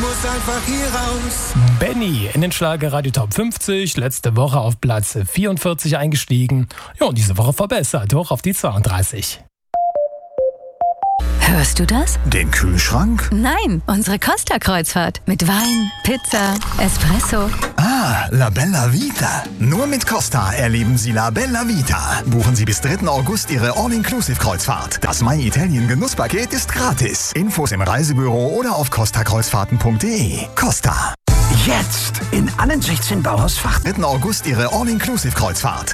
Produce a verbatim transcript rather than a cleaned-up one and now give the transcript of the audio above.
muss einfach hier raus. Benny in den Schlagerradio Top fünfzig, letzte Woche auf Platz vierundvierzig eingestiegen. Ja, und diese Woche verbessert, hoch auf die zweiunddreißig. Hörst du das? Den Kühlschrank? Nein, unsere Costa-Kreuzfahrt. Mit Wein, Pizza, Espresso. Ah, La Bella Vita. Nur mit Costa erleben Sie La Bella Vita. Buchen Sie bis dritten August Ihre All-Inclusive-Kreuzfahrt. Das My Italien Genusspaket ist gratis. Infos im Reisebüro oder auf costa kreuzfahrten punkt de. Costa. Jetzt in allen sechzehn Bauhausfach. dritten August Ihre All-Inclusive-Kreuzfahrt.